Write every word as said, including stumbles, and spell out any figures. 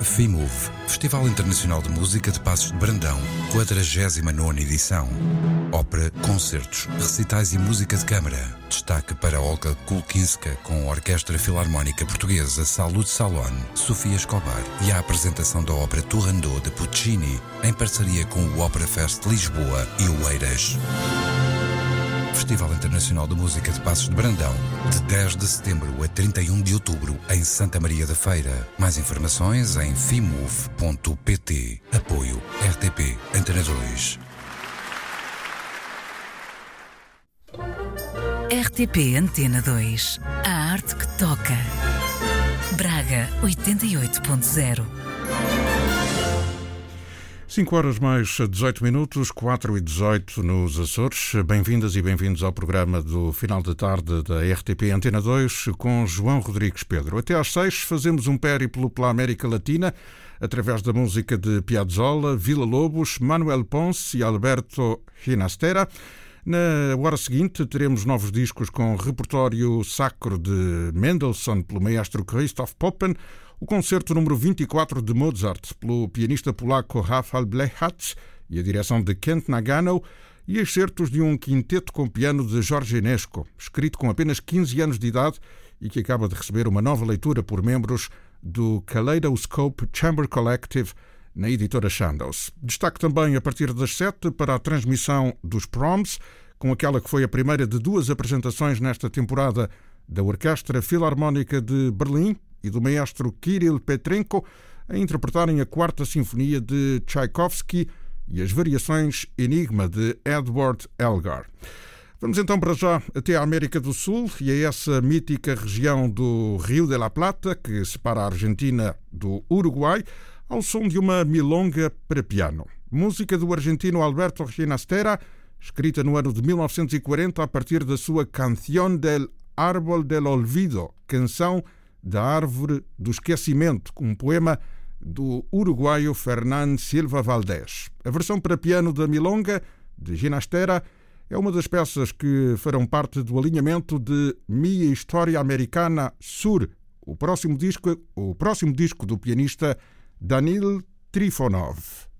FIMUV, Festival Internacional de Música de Passos de Brandão, quadragésima nona edição. Ópera, concertos, recitais e música de câmara. Destaque para Olga Kulkinska com a Orquestra Filarmónica Portuguesa Salud Salon, Sofia Escobar e a apresentação da ópera Turandot de Puccini, em parceria com o Opera Fest Lisboa e o Eiras. Festival Internacional de Música de Passos de Brandão, de dez de setembro a trinta e um de outubro, em Santa Maria da Feira. Mais informações em fimuv ponto pt. Apoio R T P Antena dois. R T P Antena dois. A arte que toca. Braga oitenta e oito ponto zero. cinco horas mais dezoito minutos, quatro e dezoito nos Açores. Bem-vindas e bem-vindos ao programa do final de tarde da R T P Antena dois com João Rodrigues Pedro. Até às seis fazemos um périplo pela América Latina através da música de Piazzolla, Villa-Lobos, Manuel Ponce e Alberto Ginastera. Na hora seguinte teremos novos discos com repertório sacro de Mendelssohn pelo maestro Christoph Poppen, o concerto número vinte e quatro de Mozart pelo pianista polaco Rafał Blechacz e a direção de Kent Nagano, e excertos de um quinteto com piano de Jorge Enesco, escrito com apenas quinze anos de idade e que acaba de receber uma nova leitura por membros do Kaleidoscope Chamber Collective na editora Chandos. Destaque também a partir das sete para a transmissão dos Proms, com aquela que foi a primeira de duas apresentações nesta temporada da Orquestra Filarmónica de Berlim e do maestro Kirill Petrenko, a interpretarem a quarta sinfonia de Tchaikovsky e as variações Enigma de Edward Elgar. Vamos então para já até a América do Sul e a essa mítica região do Rio de la Plata, que separa a Argentina do Uruguai, ao som de uma milonga para piano. Música do argentino Alberto Ginastera, escrita no ano de mil novecentos e quarenta a partir da sua Canción del Árbol del Olvido, canção da Árvore do Esquecimento, um poema do uruguaio Fernán Silva Valdés. A versão para piano da milonga de Ginastera é uma das peças que farão parte do alinhamento de Minha História Americana Sur, o próximo disco, o próximo disco do pianista Danil Trifonov.